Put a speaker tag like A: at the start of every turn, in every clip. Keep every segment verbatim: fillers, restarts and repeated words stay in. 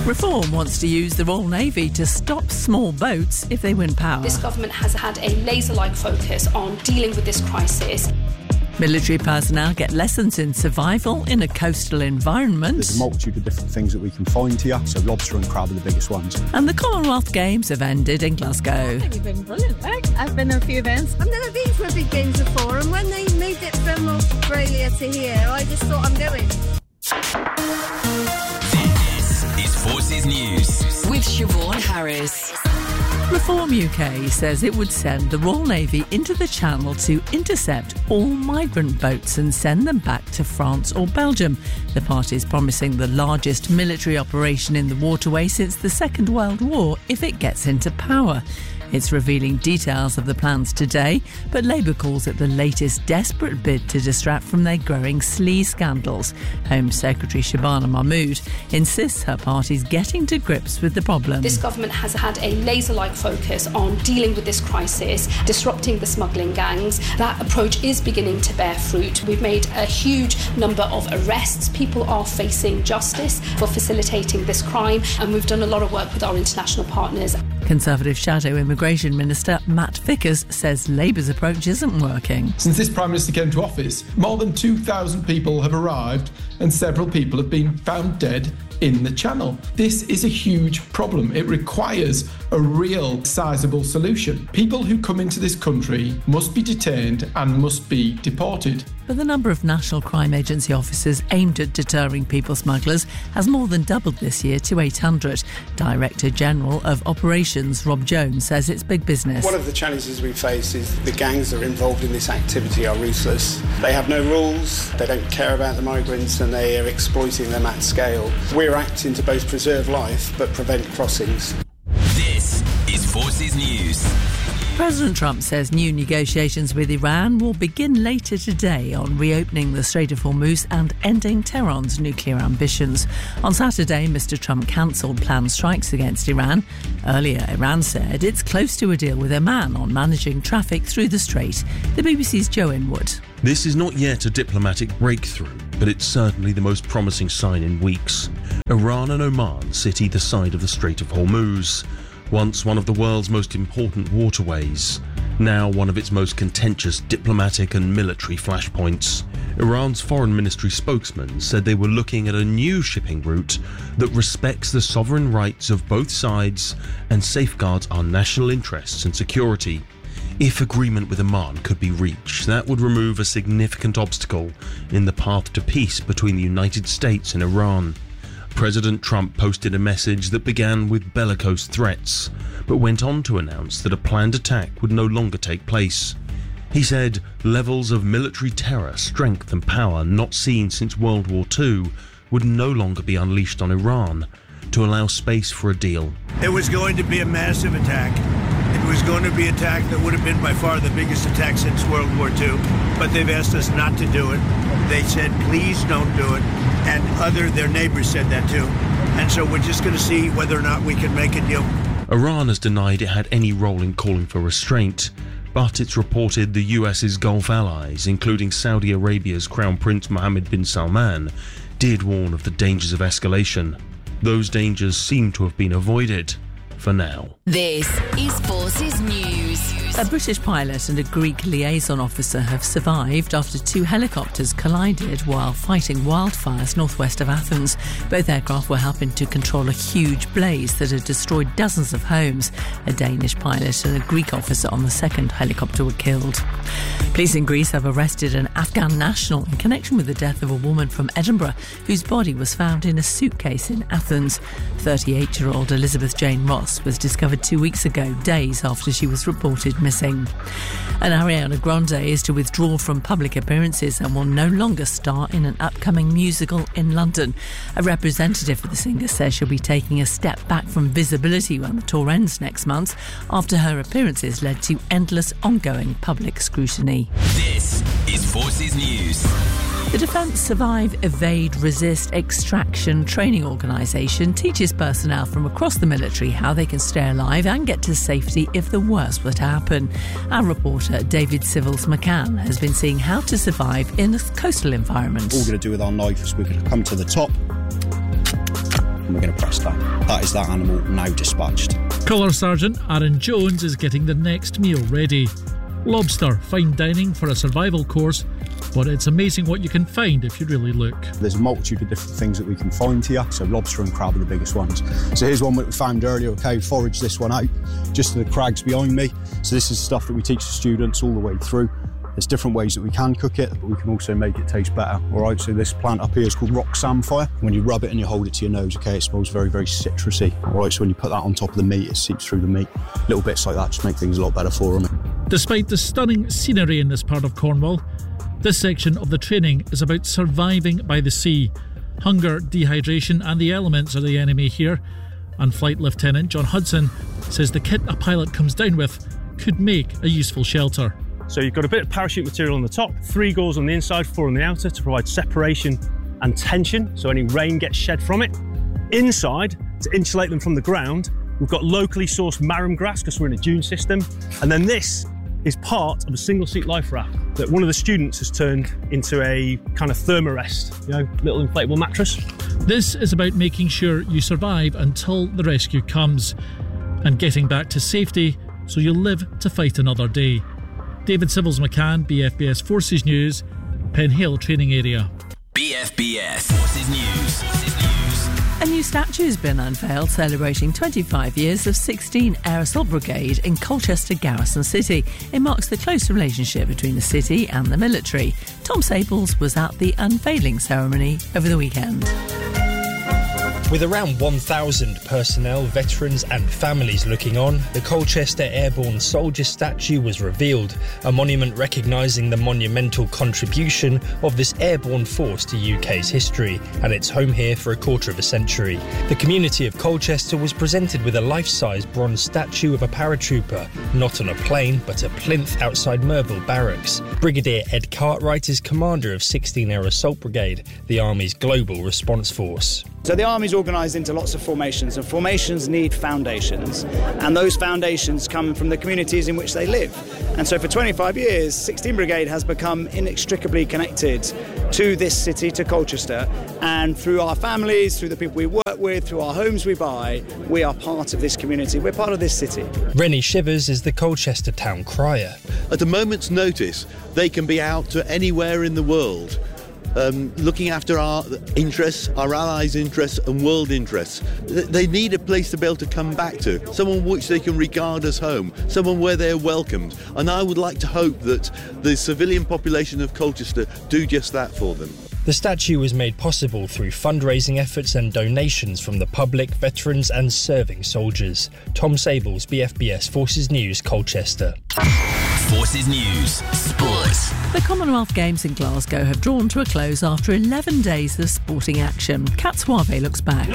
A: Reform wants to use the Royal Navy to stop small boats if they win power.
B: This government has had a laser-like focus on dealing with this crisis.
A: Military personnel get lessons in survival in a coastal environment.
C: There's a multitude of different things that we can find here, so lobster and crab are the biggest ones.
A: And the Commonwealth Games have ended in Glasgow.
D: I think you've been brilliant, Meg. I've been to a few events.
E: I've never been to a big games before, and when they moved it from Australia to here, I just thought I'm going.
F: This is Forces News
G: with Siobhan Harris.
A: Reform U K says it would send the Royal Navy into the Channel to intercept all migrant boats and send them back to France or Belgium. The party is promising the largest military operation in the waterway since the Second World War if it gets into power. It's revealing details of the plans today, but Labour calls it the latest desperate bid to distract from their growing sleaze scandals. Home Secretary Shabana Mahmood insists her party's getting to grips with the problem.
B: This government has had a laser-like focus on dealing with this crisis, disrupting the smuggling gangs. That approach is beginning to bear fruit. We've made a huge number of arrests. People are facing justice for facilitating this crime, and we've done a lot of work with our international partners.
A: Conservative Shadow Immigration Minister Matt Vickers says Labour's approach isn't working.
H: Since this Prime Minister came to office, more than two thousand people have arrived and several people have been found dead in the Channel. This is a huge problem. It requires a real sizable solution. People who come into this country must be detained and must be deported.
A: But the number of National Crime Agency officers aimed at deterring people smugglers has more than doubled this year to eight hundred. Director General of Operations Rob Jones says it's big business.
I: One of the challenges we face is the gangs that are involved in this activity are ruthless. They have no rules, they don't care about the migrants, and they are exploiting them at scale. We're acting to both preserve life but prevent crossings.
F: This is Forces News.
A: President Trump says new negotiations with Iran will begin later today on reopening the Strait of Hormuz and ending Tehran's nuclear ambitions. On Saturday, Mr Trump cancelled planned strikes against Iran. Earlier, Iran said it's close to a deal with Oman on managing traffic through the strait. The B B C's Joe Inwood.
J: This is not yet a diplomatic breakthrough, but it's certainly the most promising sign in weeks. Iran and Oman sit either side of the Strait of Hormuz, once one of the world's most important waterways, now one of its most contentious diplomatic and military flashpoints. Iran's foreign ministry spokesman said they were looking at a new shipping route that respects the sovereign rights of both sides and safeguards our national interests and security. If agreement with Oman could be reached, that would remove a significant obstacle in the path to peace between the United States and Iran. President Trump posted a message that began with bellicose threats, but went on to announce that a planned attack would no longer take place. He said levels of military terror, strength and power not seen since World War Two would no longer be unleashed on Iran to allow space for a deal.
K: It was going to be a massive attack. It was going to be an attack that would have been by far the biggest attack since World War Two, but they've asked us not to do it. They said, please don't do it. And other their neighbors said that too. And so we're just going to see whether or not we can make a deal.
J: Iran has denied it had any role in calling for restraint, but it's reported the U S's Gulf allies, including Saudi Arabia's Crown Prince Mohammed bin Salman, did warn of the dangers of escalation. Those dangers seem to have been avoided for now.
G: This is Forces News.
A: A British pilot and a Greek liaison officer have survived after two helicopters collided while fighting wildfires northwest of Athens. Both aircraft were helping to control a huge blaze that had destroyed dozens of homes. A Danish pilot and a Greek officer on the second helicopter were killed. Police in Greece have arrested an Afghan national in connection with the death of a woman from Edinburgh whose body was found in a suitcase in Athens. thirty-eight-year-old Elizabeth Jane Ross was discovered two weeks ago, days after she was reported missing. And Ariana Grande is to withdraw from public appearances and will no longer star in an upcoming musical in London. A representative for the singer says she'll be taking a step back from visibility when the tour ends next month after her appearances led to endless ongoing public scrutiny.
F: This is Forces News.
A: The Defence Survive, Evade, Resist, Extraction Training Organisation teaches personnel from across the military how they can stay alive and get to safety if the worst were to happen. Our reporter David Civils McCann has been seeing how to survive in a coastal environment.
C: All we're going to do with our knife is we're going to come to the top, and we're going to press that. That is that animal now dispatched.
L: Colour Sergeant Aaron Jones is getting the next meal ready. Lobster, fine dining for a survival course, but it's amazing what you can find if you really look.
C: There's a multitude of different things that we can find here, so lobster and crab are the biggest ones. So here's one that we found earlier. Okay, foraged this one out just to the crags behind me. So this is stuff that we teach the students all the way through. There's different ways that we can cook it, but we can also make it taste better. All right, so this plant up here is called rock samphire. When you rub it and you hold it to your nose, okay, it smells very, very citrusy. All right, so when you put that on top of the meat, it seeps through the meat. Little bits like that just make things a lot better for them.
L: Despite the stunning scenery in this part of Cornwall, this section of the training is about surviving by the sea. Hunger, dehydration and the elements are the enemy here. And Flight Lieutenant John Hudson says the kit a pilot comes down with could make a useful shelter.
M: So you've got a bit of parachute material on the top, three gauze on the inside, four on the outer to provide separation and tension so any rain gets shed from it. Inside, to insulate them from the ground, we've got locally sourced marram grass because we're in a dune system. And then this is part of a single seat life raft that one of the students has turned into a kind of thermarest, you know, little inflatable mattress.
L: This is about making sure you survive until the rescue comes and getting back to safety so you'll live to fight another day. David Civils-McCann, B F B S Forces News, Penhill Training Area.
F: B F B S Forces News.
A: A new statue has been unveiled celebrating twenty-five years of sixteen Air Assault Brigade in Colchester Garrison City. It marks the close relationship between the city and the military. Tom Sables was at the unveiling ceremony over the weekend.
N: With around one thousand personnel, veterans and families looking on, the Colchester Airborne Soldier statue was revealed, a monument recognising the monumental contribution of this airborne force to U K's history, and its home here for a quarter of a century. The community of Colchester was presented with a life-size bronze statue of a paratrooper, not on a plane but a plinth outside Merville Barracks. Brigadier Ed Cartwright is commander of sixteen Air Assault Brigade, the Army's global response force.
O: So the Army's organised into lots of formations, and formations need foundations, and those foundations come from the communities in which they live. And so for twenty-five years, sixteen Brigade has become inextricably connected to this city, to Colchester, and through our families, through the people we work with, through our homes we buy, we are part of this community, we're part of this city.
N: Rennie Shivers is the Colchester town crier.
P: At a moment's notice, they can be out to anywhere in the world. Um, looking after our interests, our allies' interests and world interests. They need a place to be able to come back to, someone which they can regard as home, someone where they're welcomed. And I would like to hope that the civilian population of Colchester do just that for them.
N: The statue was made possible through fundraising efforts and donations from the public, veterans and serving soldiers. Tom Sables, B F B S Forces News, Colchester.
F: Forces News Sports.
A: The Commonwealth Games in Glasgow have drawn to a close after eleven days of sporting action. Kat Suave looks back.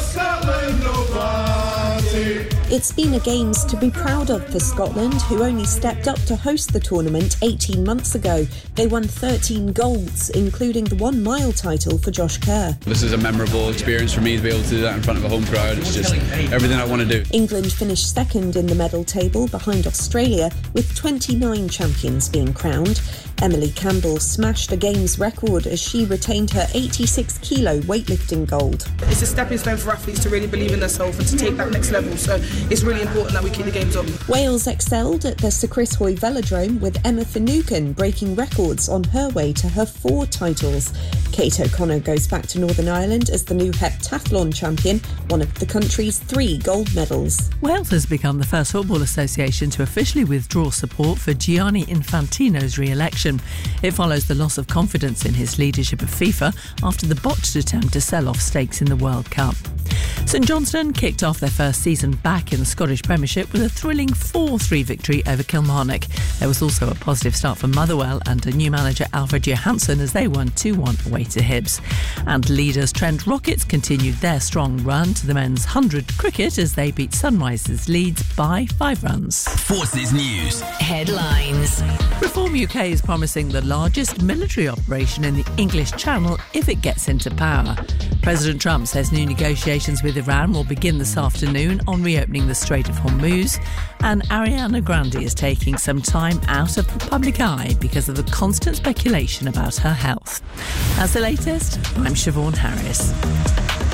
Q: It's been a Games to be proud of for Scotland, who only stepped up to host the tournament eighteen months ago. They won thirteen golds, including the one mile title for Josh Kerr.
R: This is a memorable experience for me to be able to do that in front of a home crowd. It's just everything I want to do.
Q: England finished second in the medal table behind Australia, with twenty-nine champions being crowned. Emily Campbell smashed a Games record as she retained her eighty-six kilo weightlifting gold.
S: It's a stepping stone for athletes to really believe in themselves and to take that next level, so it's really important that we keep the Games on.
Q: Wales excelled at the Sir Chris Hoy Velodrome, with Emma Finucane breaking records on her way to her four titles. Kate O'Connor goes back to Northern Ireland as the new heptathlon champion, one of the country's three gold medals.
A: Wales has become the first football association to officially withdraw support for Gianni Infantino's re-election. It follows the loss of confidence in his leadership of FIFA after the botched attempt to sell off stakes in the World Cup. St Johnstone kicked off their first season back in the Scottish Premiership with a thrilling four three victory over Kilmarnock. There was also a positive start for Motherwell under new manager Alfred Johansson as they won two one away to Hibs. And leaders Trent Rockets continued their strong run to the men's one hundred cricket as they beat Sunrisers Leeds by five runs.
F: Forces News
G: Headlines.
A: Reform U K is promising the largest military operation in the English Channel if it gets into power. President Trump says new negotiations with Iran will begin this afternoon on reopening the Strait of Hormuz, and Ariana Grande is taking some time out of the public eye because of the constant speculation about her health. That's the latest. I'm Siobhan Harris.